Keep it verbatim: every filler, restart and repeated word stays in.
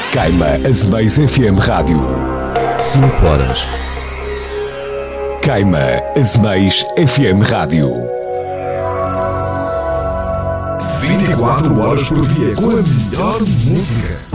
Caima Azeméis F M Rádio. cinco horas. Caima Azeméis F M Rádio. vinte e quatro horas por dia com a melhor música.